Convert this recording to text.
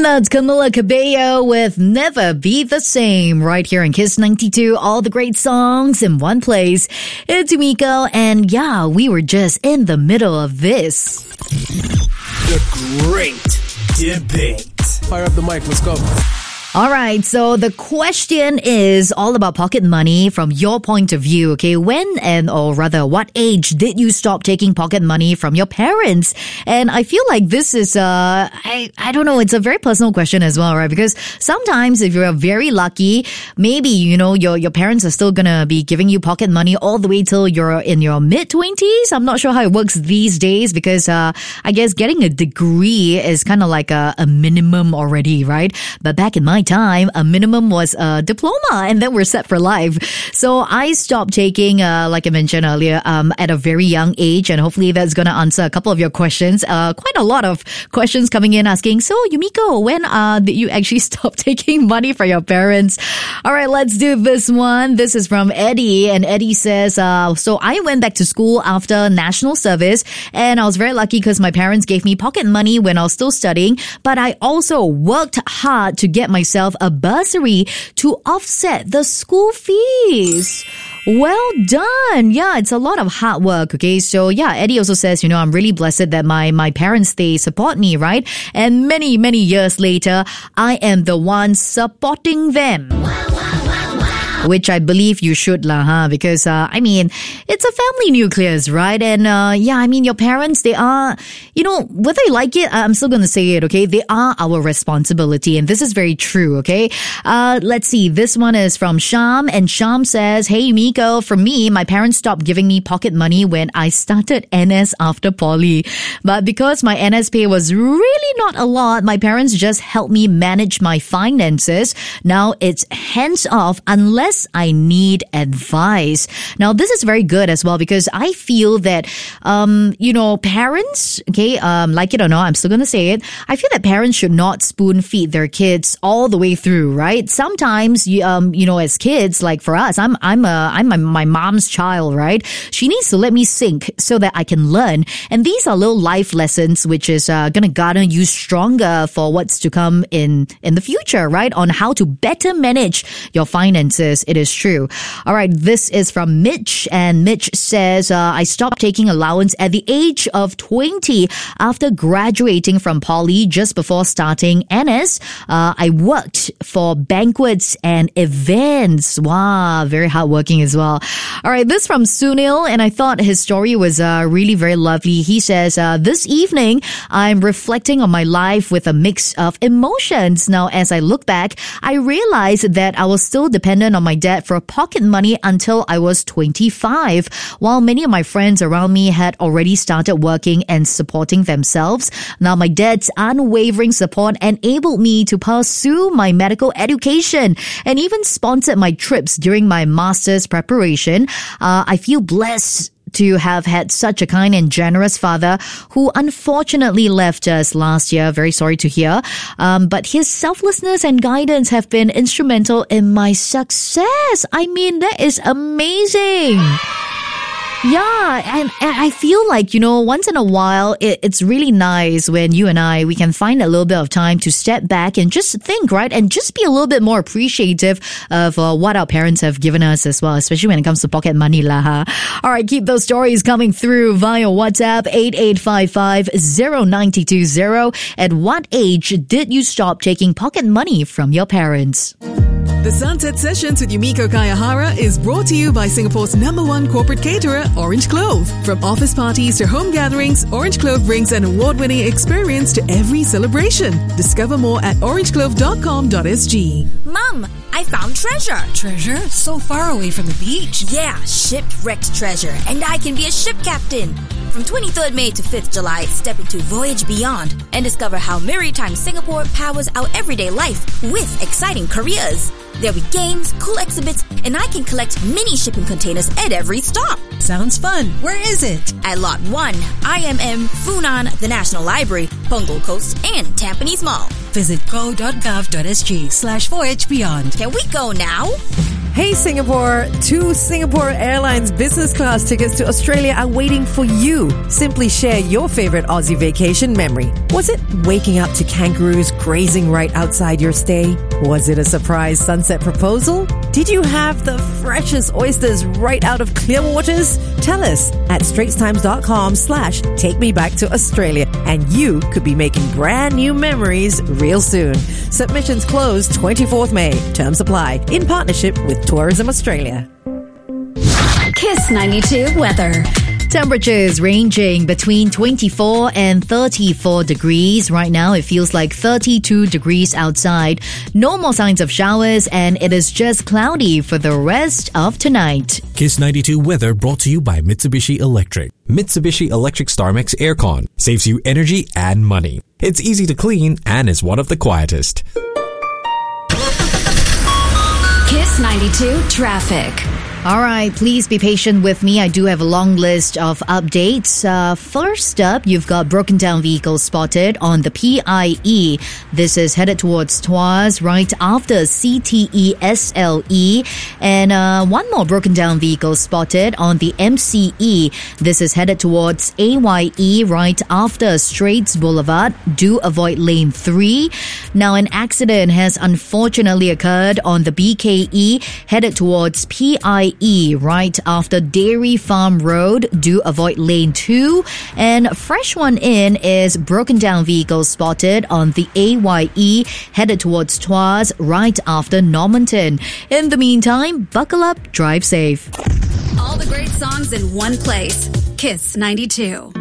And that's Camila Cabello with Never Be the Same right here in Kiss 92. All the great songs in one place. It's Yumiko, and yeah, we were just in the middle of this. The Great Debate. Fire up the mic, let's go. All right, so the question is all about pocket money from your point of view, okay? When or rather, what age did you stop taking pocket money from your parents? And I feel like this is, I don't know, it's a very personal question as well, right? Because sometimes if you're very lucky, maybe, you know, your parents are still gonna be giving you pocket money all the way till you're in your mid-20s. I'm not sure how it works these days because, I guess getting a degree is kind of like a minimum already, right? But back in my time, a minimum was a diploma, and then we're set for life. So I stopped taking, like I mentioned earlier, at a very young age, and hopefully that's going to answer a couple of your questions. Quite a lot of questions coming in asking, so Yumiko, when did you actually stop taking money from your parents? All right, let's do this one. This is from Eddie, and Eddie says, so I went back to school after national service, and I was very lucky because my parents gave me pocket money when I was still studying, but I also worked hard to get myself a bursary to offset the school fees. Well done. Yeah, it's a lot of hard work. Okay. So yeah, Eddie also says, you know, I'm really blessed that my parents, they support me, right? And many, many years later, I am the one supporting them. Which I believe you should because, I mean, it's a family nucleus, right? And, yeah, I mean, your parents, they are, you know, whether you like it, I'm still going to say it, okay? They are our responsibility. And this is very true, okay? Let's see. This one is from Sham. And Sham says, hey, Miko, for me, my parents stopped giving me pocket money when I started NS after poly. But because my NS pay was really not a lot, my parents just helped me manage my finances. Now it's hands off unless I need advice. Now, this is very good as well because I feel that, you know, parents, okay, like it or not, I'm still going to say it. I feel that parents should not spoon feed their kids all the way through, right? Sometimes, you know, as kids, like for us, I'm my mom's child, right? She needs to let me sink so that I can learn. And these are little life lessons, which is going to garner you stronger for what's to come in the future, right? On how to better manage your finances. It is true. All right. This is from Mitch, and Mitch says, I stopped taking allowance at the age of 20 after graduating from poly just before starting NS. I worked for banquets and events. Wow. Very hardworking as well. All right. This from Sunil, and I thought his story was really very lovely. He says, this evening, I'm reflecting on my life with a mix of emotions. Now, as I look back, I realized that I was still dependent on my dad for pocket money until I was 25, while many of my friends around me had already started working and supporting themselves. Now, my dad's unwavering support enabled me to pursue my medical education and even sponsored my trips during my master's preparation. I feel blessed to have had such a kind and generous father who unfortunately left us last year. Very sorry to hear. But his selflessness and guidance have been instrumental in my success. I mean, that is amazing. Yeah, and I feel like, you know, once in a while, it's really nice when you and we can find a little bit of time to step back and just think, right? And just be a little bit more appreciative of what our parents have given us as well, especially when it comes to pocket money lah. All right, keep those stories coming through via WhatsApp 8855-0920. At what age did you stop taking pocket money from your parents? The Sunset Sessions with Yumiko Kayahara is brought to you by Singapore's #1 corporate caterer, Orange Clove. From office parties to home gatherings, Orange Clove brings an award-winning experience to every celebration. Discover more at orangeclove.com.sg. Mom, I found treasure. Treasure? So far away from the beach. Yeah, shipwrecked treasure. And I can be a ship captain. From 23rd May to 5th July, step into Voyage Beyond and discover how Maritime Singapore powers our everyday life with exciting careers. There'll be games, cool exhibits, and I can collect mini shipping containers at every stop. Sounds fun. Where is it? At Lot 1, IMM, Funan, the National Library, Punggol Coast, and Tampines Mall. Visit go.gov.sg/voyagebeyond. Can we go now? Hey Singapore, 2 Singapore Airlines business class tickets to Australia are waiting for you. Simply share your favorite Aussie vacation memory. Was it waking up to kangaroos grazing right outside your stay? Was it a surprise sunset proposal? Did you have the freshest oysters right out of clear waters? Tell us at straitstimes.com/take me back to Australia, and you could be making brand new memories real soon. Submissions close 24th May. Terms apply. In partnership with Tourism Australia. Kiss 92 weather. Temperatures ranging between 24 and 34 degrees. Right now, it feels like 32 degrees outside. No more signs of showers, and it is just cloudy for the rest of tonight. Kiss 92 weather brought to you by Mitsubishi Electric. Mitsubishi Electric StarMax Aircon saves you energy and money. It's easy to clean and is one of the quietest. Kiss 92 traffic. All right, please be patient with me. I do have a long list of updates. First up, you've got broken down vehicles spotted on the PIE. This is headed towards Tuas right after CTE SLE. And one more broken down vehicle spotted on the MCE. This is headed towards AYE right after Straits Boulevard. Do avoid lane 3. Now, an accident has unfortunately occurred on the BKE headed towards PIE right after Dairy Farm Road. Do avoid lane 2. And a fresh one in is broken down vehicle spotted on the AYE headed towards Tuas right after Normanton. In the meantime, buckle up, drive safe. All the great songs in one place. Kiss 92.